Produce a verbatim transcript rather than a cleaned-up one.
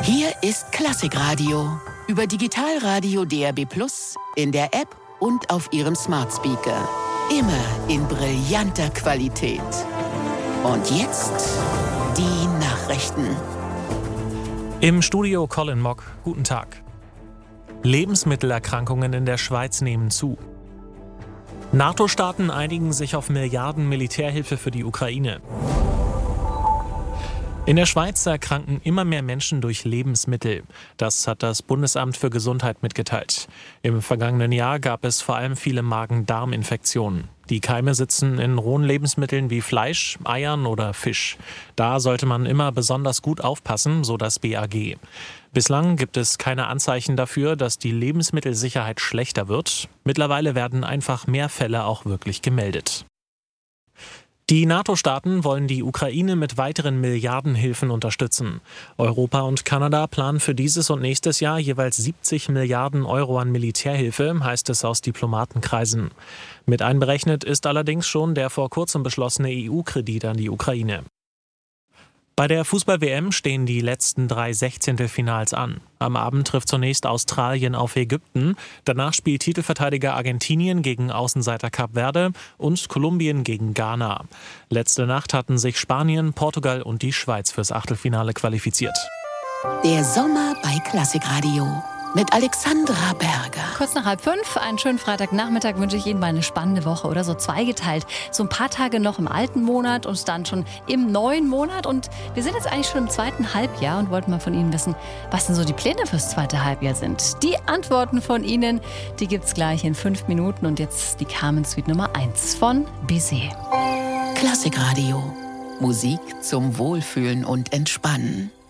Hier ist Klassikradio. Über Digitalradio D A B plus, in der App und auf Ihrem Smart Speaker. Immer in brillanter Qualität. Und jetzt die Nachrichten. Im Studio Colin Mock. Guten Tag. Lebensmittelerkrankungen in der Schweiz nehmen zu. NATO-Staaten einigen sich auf Milliarden Militärhilfe für die Ukraine. In der Schweiz erkranken immer mehr Menschen durch Lebensmittel. Das hat das Bundesamt für Gesundheit mitgeteilt. Im vergangenen Jahr gab es vor allem viele Magen-Darm-Infektionen. Die Keime sitzen in rohen Lebensmitteln wie Fleisch, Eiern oder Fisch. Da sollte man immer besonders gut aufpassen, so das B A G. Bislang gibt es keine Anzeichen dafür, dass die Lebensmittelsicherheit schlechter wird. Mittlerweile werden einfach mehr Fälle auch wirklich gemeldet. Die NATO-Staaten wollen die Ukraine mit weiteren Milliardenhilfen unterstützen. Europa und Kanada planen für dieses und nächstes Jahr jeweils siebzig Milliarden Euro an Militärhilfe, heißt es aus Diplomatenkreisen. Mit einberechnet ist allerdings schon der vor kurzem beschlossene E U-Kredit an die Ukraine. Bei der Fußball-W M stehen die letzten drei Sechzehntelfinals an. Am Abend trifft zunächst Australien auf Ägypten. Danach spielt Titelverteidiger Argentinien gegen Außenseiter Kap Verde und Kolumbien gegen Ghana. Letzte Nacht hatten sich Spanien, Portugal und die Schweiz fürs Achtelfinale qualifiziert. Der Sommer bei Klassikradio mit Alexandra Berger. Kurz nach halb fünf, einen schönen Freitagnachmittag wünsche ich Ihnen mal eine spannende Woche oder so zweigeteilt. So ein paar Tage noch im alten Monat und dann schon im neuen Monat. Und wir sind jetzt eigentlich schon im zweiten Halbjahr und wollten mal von Ihnen wissen, was denn so die Pläne fürs zweite Halbjahr sind. Die Antworten von Ihnen, die gibt's gleich in fünf Minuten. Und jetzt die Carmen Suite Nummer eins von Bizet. Klassikradio. Musik zum Wohlfühlen und Entspannen.